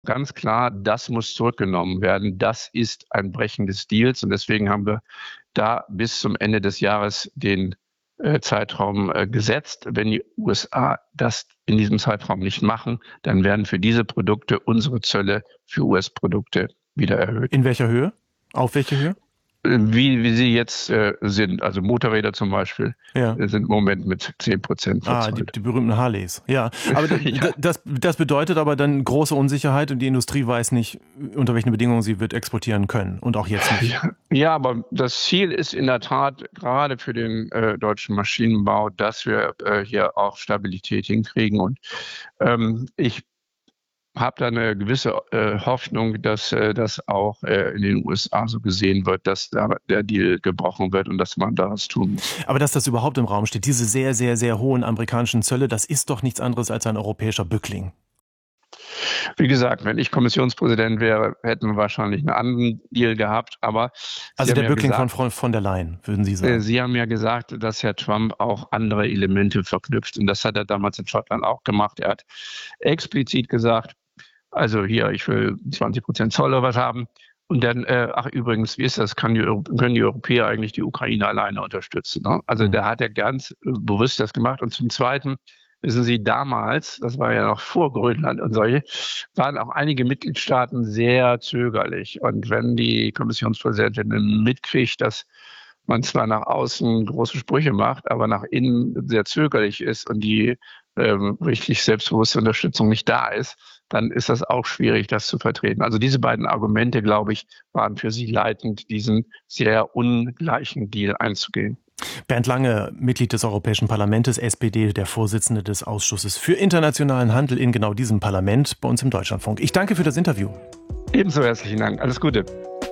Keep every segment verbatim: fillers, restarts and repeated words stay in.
ganz klar, das muss zurückgenommen werden. Das ist ein Brechen des Deals. Und deswegen haben wir da bis zum Ende des Jahres den äh, Zeitraum äh, gesetzt. Wenn die U S A das in diesem Zeitraum nicht machen, dann werden für diese Produkte unsere Zölle für U S-Produkte wieder erhöht. In welcher Höhe? Auf welche Höhe? Wie, wie sie jetzt äh, sind. Also Motorräder zum Beispiel ja. sind im Moment mit zehn Prozent verzollt. Ah, die, die berühmten Harleys. Ja, aber ja. das, das bedeutet aber dann große Unsicherheit und die Industrie weiß nicht, unter welchen Bedingungen sie wird exportieren können und auch jetzt nicht. Ja, ja, aber das Ziel ist in der Tat gerade für den äh, deutschen Maschinenbau, dass wir äh, hier auch Stabilität hinkriegen. Und ähm, ich habe da eine gewisse äh, Hoffnung, dass äh, das auch äh, in den U S A so gesehen wird, dass da der Deal gebrochen wird und dass man da was tun muss. Aber dass das überhaupt im Raum steht, diese sehr, sehr, sehr hohen amerikanischen Zölle, das ist doch nichts anderes als ein europäischer Bückling. Wie gesagt, wenn ich Kommissionspräsident wäre, hätten wir wahrscheinlich einen anderen Deal gehabt. Aber also der ja Bückling gesagt, von von der Leyen, würden Sie sagen? Sie haben ja gesagt, dass Herr Trump auch andere Elemente verknüpft. Und das hat er damals in Schottland auch gemacht. Er hat explizit gesagt, also hier, ich will zwanzig Prozent Zoll oder was haben. Und dann, äh, ach übrigens, wie ist das, kann die, können die Europäer eigentlich die Ukraine alleine unterstützen? Ne? Also mhm. da hat er ganz bewusst das gemacht. Und zum Zweiten, wissen Sie, damals, das war ja noch vor Grönland und solche, waren auch einige Mitgliedstaaten sehr zögerlich. Und wenn die Kommissionspräsidentin mitkriegt, dass man zwar nach außen große Sprüche macht, aber nach innen sehr zögerlich ist und die ähm, richtig selbstbewusste Unterstützung nicht da ist, dann ist das auch schwierig, das zu vertreten. Also diese beiden Argumente, glaube ich, waren für Sie leitend, diesen sehr ungleichen Deal einzugehen. Bernd Lange, Mitglied des Europäischen Parlaments, S P D, der Vorsitzende des Ausschusses für internationalen Handel in genau diesem Parlament bei uns im Deutschlandfunk. Ich danke für das Interview. Ebenso herzlichen Dank. Alles Gute.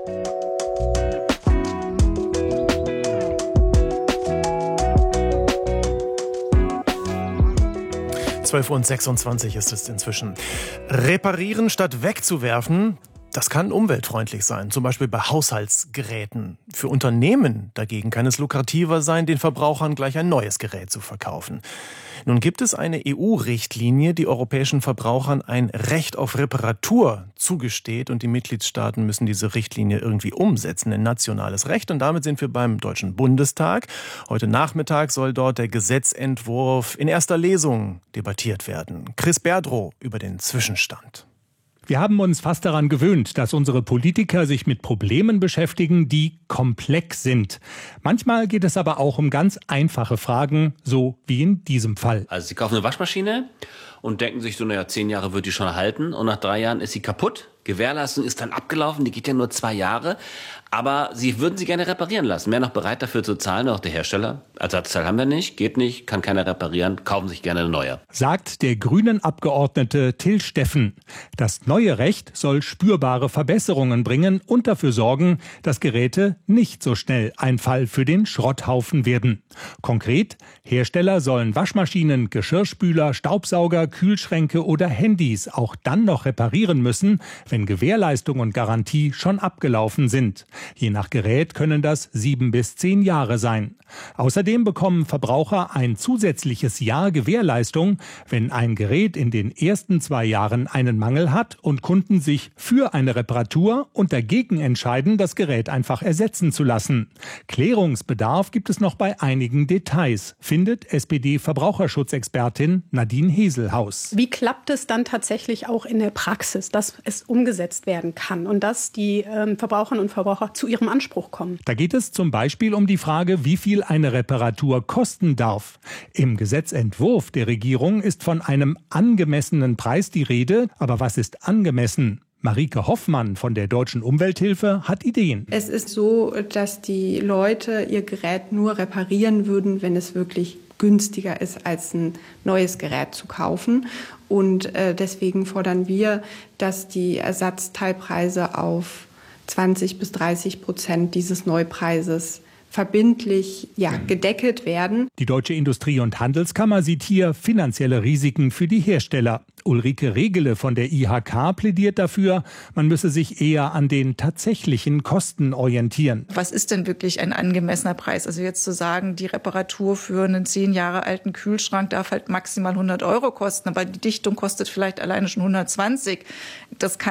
zwölf Uhr sechsundzwanzig ist es inzwischen. Reparieren statt wegzuwerfen, das kann umweltfreundlich sein, zum Beispiel bei Haushaltsgeräten. Für Unternehmen dagegen kann es lukrativer sein, den Verbrauchern gleich ein neues Gerät zu verkaufen. Nun gibt es eine E U-Richtlinie, die europäischen Verbrauchern ein Recht auf Reparatur zugesteht und die Mitgliedstaaten müssen diese Richtlinie irgendwie umsetzen in nationales Recht. Und damit sind wir beim Deutschen Bundestag. Heute Nachmittag soll dort der Gesetzentwurf in erster Lesung debattiert werden. Chris Berdrow über den Zwischenstand. Wir haben uns fast daran gewöhnt, dass unsere Politiker sich mit Problemen beschäftigen, die komplex sind. Manchmal geht es aber auch um ganz einfache Fragen, so wie in diesem Fall. Also Sie kaufen eine Waschmaschine und denken sich so, naja, zehn Jahre wird die schon halten und nach drei Jahren ist sie kaputt. Gewährleistung ist dann abgelaufen, die geht ja nur zwei Jahre. Aber Sie würden sie gerne reparieren lassen. Wäre noch bereit dafür zu zahlen, auch der Hersteller? Ersatzteil haben wir nicht, geht nicht, kann keiner reparieren, kaufen sich gerne eine neue. Sagt der Grünen-Abgeordnete Till Steffen. Das neue Recht soll spürbare Verbesserungen bringen und dafür sorgen, dass Geräte nicht so schnell ein Fall für den Schrotthaufen werden. Konkret, Hersteller sollen Waschmaschinen, Geschirrspüler, Staubsauger, Kühlschränke oder Handys auch dann noch reparieren müssen, wenn Gewährleistung und Garantie schon abgelaufen sind. Je nach Gerät können das sieben bis zehn Jahre sein. Außerdem bekommen Verbraucher ein zusätzliches Jahr Gewährleistung, wenn ein Gerät in den ersten zwei Jahren einen Mangel hat und Kunden sich für eine Reparatur und dagegen entscheiden, das Gerät einfach ersetzen zu lassen. Klärungsbedarf gibt es noch bei einigen Details, findet S P D-Verbraucherschutzexpertin Nadine Heselhaus. Wie klappt es dann tatsächlich auch in der Praxis, dass es umgesetzt werden kann und dass die ähm, Verbraucherinnen und Verbraucher zu ihrem Anspruch kommen? Da geht es zum Beispiel um die Frage, wie viel eine Reparatur kosten darf. Im Gesetzentwurf der Regierung ist von einem angemessenen Preis die Rede. Aber was ist angemessen? Marike Hoffmann von der Deutschen Umwelthilfe hat Ideen. Es ist so, dass die Leute ihr Gerät nur reparieren würden, wenn es wirklich günstiger ist, als ein neues Gerät zu kaufen. Und äh, deswegen fordern wir, dass die Ersatzteilpreise auf zwanzig bis dreißig Prozent dieses Neupreises verbindlich ja, gedeckelt werden. Die Deutsche Industrie- und Handelskammer sieht hier finanzielle Risiken für die Hersteller. Ulrike Regele von der I H K plädiert dafür, man müsse sich eher an den tatsächlichen Kosten orientieren. Was ist denn wirklich ein angemessener Preis? Also jetzt zu sagen, die Reparatur für einen zehn Jahre alten Kühlschrank darf halt maximal hundert Euro kosten, aber die Dichtung kostet vielleicht alleine schon hundertzwanzig. Das kann